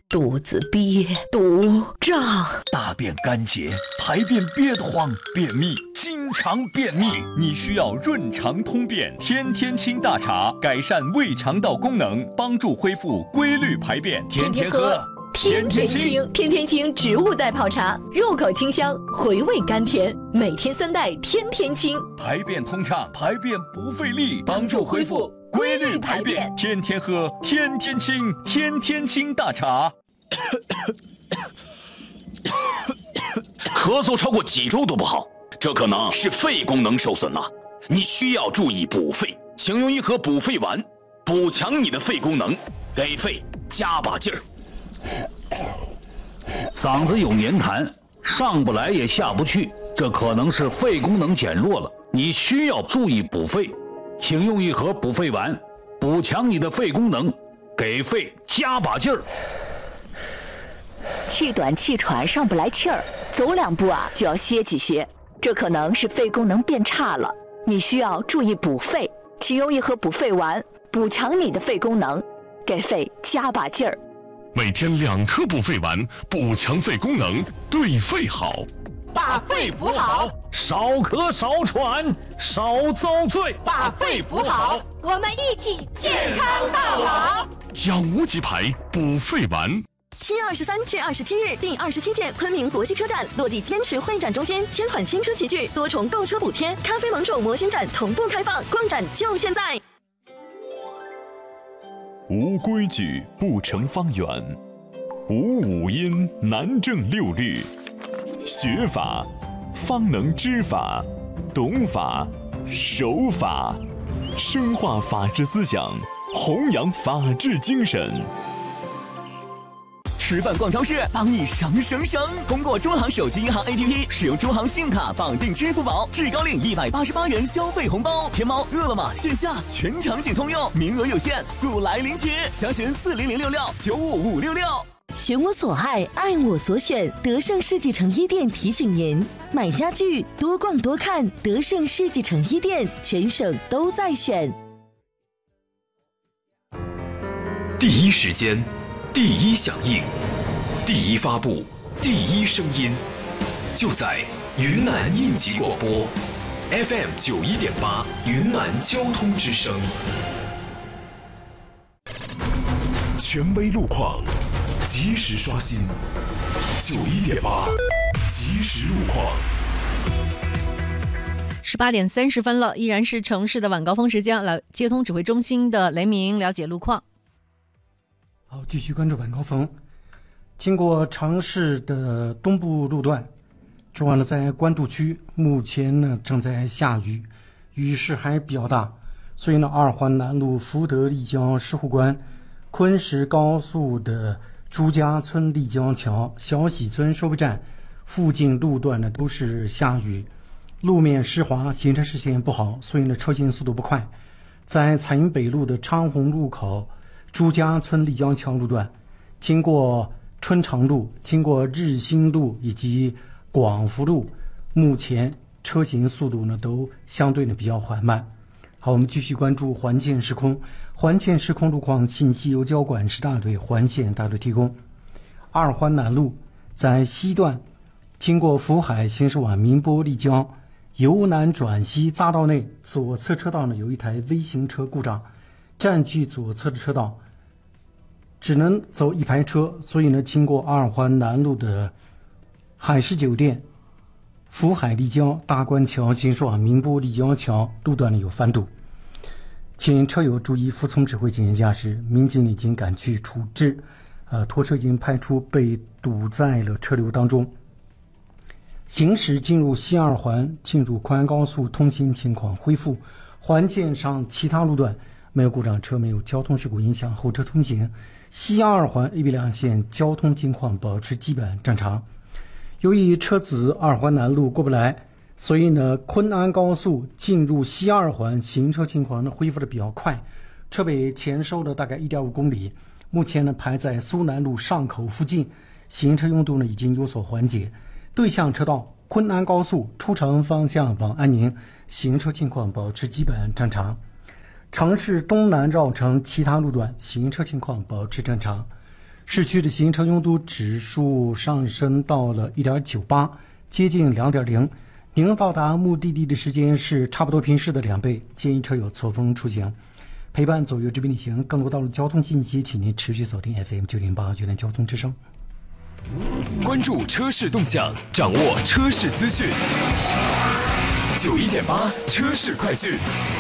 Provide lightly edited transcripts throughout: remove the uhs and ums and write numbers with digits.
肚子憋，肚胀， 大便干结，排便憋得慌，便秘，经常便秘，你需要润肠通便天天清大茶，改善胃肠道功能，帮助恢复规律排便，天天喝。 天天清，天天清植物代泡茶，入口清香，回味甘甜，每天3袋，天天清， 排便通畅，排便不费力，帮助恢复规律排便，天天喝，天天清，天天清大茶。 咳嗽超过几周都不好，这可能是肺功能受损了，你需要注意补肺，请用一盒补肺丸，补强你的肺功能，给肺加把劲儿。 嗓子有黏痰，上不来也下不去，这可能是肺功能减弱了，你需要注意补肺，请用一盒补肺丸，补强你的肺功能，给肺加把劲儿。 气短气喘上不来气儿，走2步就要歇几歇，这可能是肺功能变差了，你需要注意补肺，请用一盒补肺丸，补强你的肺功能，给肺加把劲儿。 每天2颗补肺丸，补强肺功能，对肺好。 把肺补好， 少咳少喘少遭罪。 把肺补好， 我们一起健康到老。 养无极牌补肺丸。 7月23至27日，第27届昆明国际车展落地滇池会展中心，1000款新车齐聚，多重购车补贴，咖啡盟主模型展同步开放，逛展就现在。 无规矩不成方圆，无五音难正六律。学法方能知法，懂法守法，深化法治思想，弘扬法治精神。 吃饭逛超市，帮你省省省！通过中行手机银行 APP， 使用中行信用卡绑定支付宝，至高领188元消费红包。天猫、饿了么线下全场景通用，名额有限，速来领取！详询40066955566。 选我所爱，爱我所选。德胜世纪城一店提醒您：买家具多逛多看，德胜世纪城一店，全省都在选。 第一时间，第一响应，第一发布，第一声音，就在云南应急广播 FM 91.8云南交通之声。 权威路况，及时刷新91.8即时路况。 18点30分了，依然是城市的晚高峰时间，来接通指挥中心的雷鸣了解路况。 好，继续关注晚高峰。经过城市的东部路段，主要呢在官渡区，目前呢正在下雨，雨势还比较大，所以呢二环南路福德丽江石湖关、昆石高速的朱家村丽江桥、小喜村收费站附近路段呢都是下雨，路面湿滑，行车视线不好，所以呢车行速度不快。在彩云北路的昌洪路口朱家村丽江桥路段，经过春长路、经过日新路以及广福路，目前车行速度呢都相对的比较缓慢。好，我们继续关注环线时空。环线时空路况信息由交管市大队环线大队提供。二环南路在西段经过福海行驶往民波丽江，由南转西匝道内左侧车道呢有一台微型车故障，占据左侧的车道，只能走一排车，所以呢经过二环南路的海事酒店、福海丽江、大关桥行驶往民波丽江桥路段呢有翻堵，请车友注意服从指挥进行驾驶。民警已经赶去处置，拖车已经派出，被堵在了车流当中。行驶进入西二环，进入宽安高速通行情况恢复，环线上其他路段没有故障车，没有交通事故影响后车通行。西二环 AB 两线交通情况保持基本正常。由于车子二环南路过不来，所以呢昆安高速进入西二环行车情况呢恢复的比较快，车北前收了大概 1.5 公里，目前呢排在苏南路上口附近，行车拥堵呢已经有所缓解。对向车道昆安高速出城方向往安宁，行车情况保持基本正常。城市东南绕城其他路段行车情况保持正常。 市区的行车拥堵指数上升到了 1.98， 接近 2.0。您到达目的地的时间是差不多平时的2倍，建议车友错峰出行。陪伴左右之边旅行，更多道路交通信息，请您持续锁定 FM 908云南交通之声。 关注车市动向，掌握车市资讯。91.8车市快讯。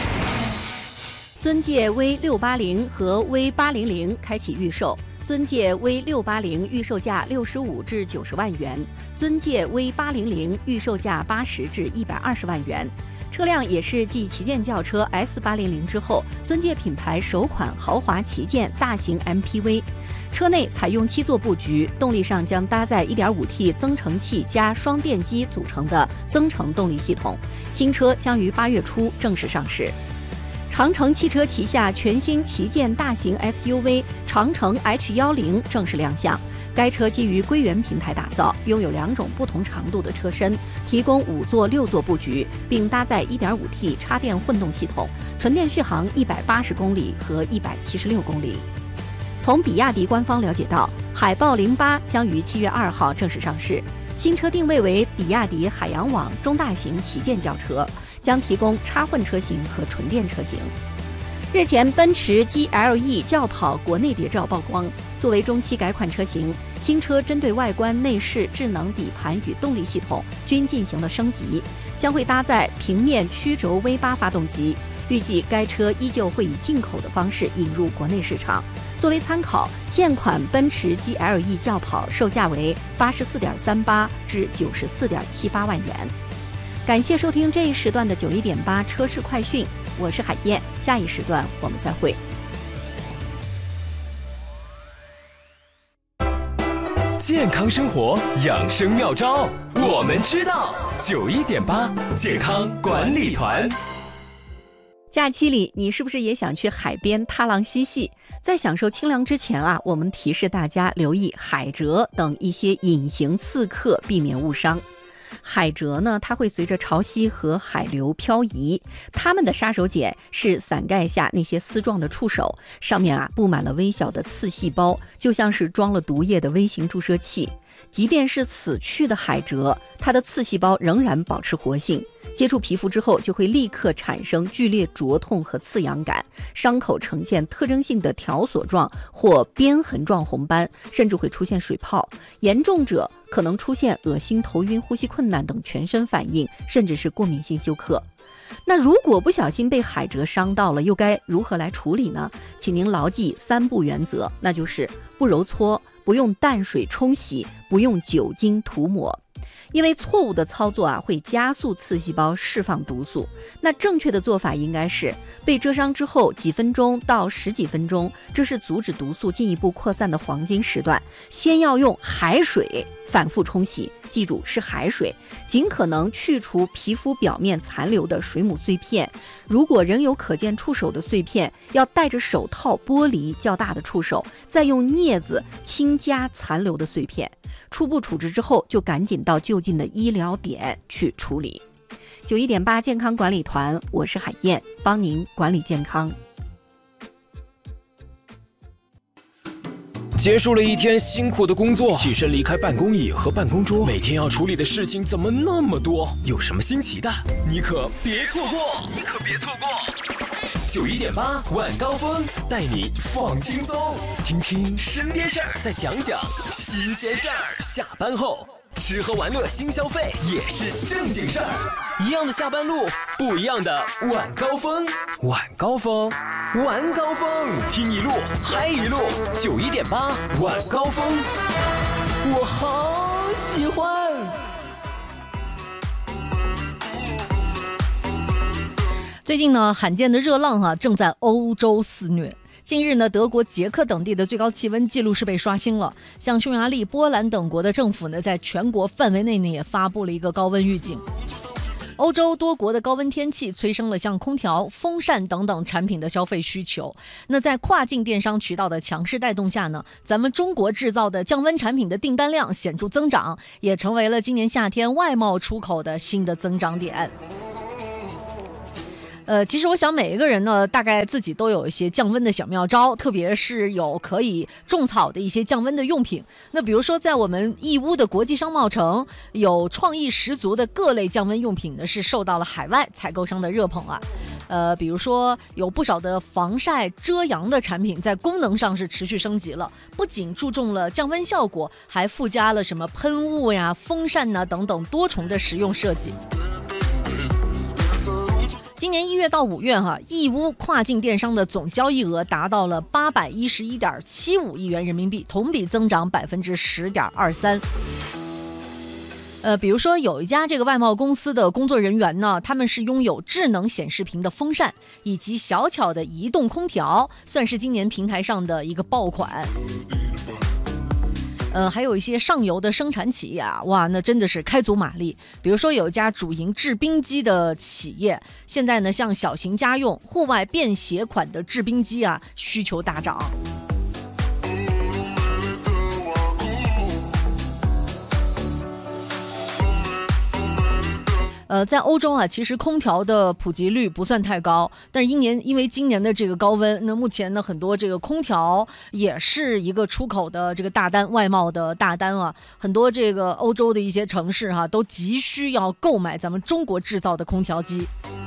尊界 V680和 V800开启预售。尊界 V680 预售价65至90万元，尊界 V800 预售价80至120万元。车辆也是继旗舰轿车 S800 之后，尊界品牌首款豪华旗舰大型 MPV。车内采用7座布局，动力上将搭载 1.5T 增程器加双电机组成的增程动力系统。新车将于8月初正式上市。长城汽车旗下全新旗舰大型 SUV 长城 H10正式亮相。该车基于归元平台打造，拥有2种不同长度的车身，提供5座、6座布局，并搭载 1.5T 插电混动系统，纯电续航180公里和176公里。从比亚迪官方了解到，海豹08将于7月2号正式上市。新车定位为比亚迪海洋网中大型旗舰轿车，将提供插混车型和纯电车型。日前，奔驰 GLE 轿跑国内谍照曝光，作为中期改款车型，新车针对外观、内饰、智能底盘与动力系统均进行了升级，将会搭载平面曲轴 V8 发动机。预计该车依旧会以进口的方式引入国内市场。作为参考，现款奔驰 GLE 轿跑售价为84.38至94.78万元。感谢收听这一时段的91.8车市快讯，我是海燕，下一时段我们再会。 健康生活养生妙招，我们知道。91.8健康管理团。 假期里，你是不是也想去海边踏浪嬉戏？在享受清凉之前啊，我们提示大家留意海蜇等一些隐形刺客，避免误伤。海蜇呢，它会随着潮汐和海流漂移，它们的杀手锏是伞盖下那些丝状的触手，上面啊布满了微小的刺细胞，就像是装了毒液的微型注射器。即便是死去的海蜇，它的刺细胞仍然保持活性，接触皮肤之后就会立刻产生剧烈灼痛和刺痒感，伤口呈现特征性的条索状或边痕状红斑，甚至会出现水泡，严重者可能出现恶心、头晕、呼吸困难等全身反应，甚至是过敏性休克。那如果不小心被海蜇伤到了，又该如何来处理呢？请您牢记3不原则，那就是不揉搓，不用淡水冲洗，不用酒精涂抹。因为错误的操作啊，会加速刺细胞释放毒素。那正确的做法应该是被蛰伤之后几分钟到10几分钟，这是阻止毒素进一步扩散的黄金时段。先要用海水反复冲洗，记住是海水，尽可能去除皮肤表面残留的水母碎片。如果仍有可见触手的碎片，要戴着手套剥离较大的触手，再用镊子轻夹残留的碎片。初步处置之后，就赶紧到就近的医疗点去处理。91.8健康管理团，我是海燕，帮您管理健康。 结束了一天辛苦的工作，起身离开办公椅和办公桌，每天要处理的事情怎么那么多？有什么新奇的，你可别错过！91.8晚高峰带你放轻松，听听身边事儿，再讲讲新鲜事儿。下班后吃喝玩乐新消费也是正经事儿，一样的下班路，不一样的晚高峰。晚高峰，晚高峰，听一路嗨一路。91.8晚高峰，我好喜欢。 最近呢，罕见的热浪正在欧洲肆虐。近日呢，德国、捷克等地的最高气温记录是被刷新了。像匈牙利、波兰等国的政府呢，在全国范围内呢也发布了一个高温预警。欧洲多国的高温天气催生了像空调、风扇等等产品的消费需求。那在跨境电商渠道的强势带动下呢，咱们中国制造的降温产品的订单量显著增长，也成为了今年夏天外贸出口的新的增长点。 其实我想每一个人呢，大概自己都有一些降温的小妙招，特别是有可以种草的一些降温的用品。那比如说，在我们义乌的国际商贸城，有创意十足的各类降温用品呢，是受到了海外采购商的热捧啊。比如说有不少的防晒遮阳的产品，在功能上是持续升级了，不仅注重了降温效果，还附加了什么喷雾呀、风扇呐等等多重的实用设计。今年1月到5月义乌跨境电商的总交易额达到了811.75亿元人民币，同比增长10.23%。比如说有一家这个外贸公司的工作人员呢，他们是拥有智能显示屏的风扇以及小巧的移动空调，算是今年平台上的一个爆款。还有一些上游的生产企业啊，哇，那真的是开足马力。比如说有一家主营制冰机的企业，现在呢，像小型家用、户外便携款的制冰机啊，需求大涨。在欧洲啊，其实空调的普及率不算太高，但是因为今年的这个高温，那目前呢，很多这个空调也是一个出口的这个大单，外贸的大单啊，很多这个欧洲的一些城市都急需要购买咱们中国制造的空调机。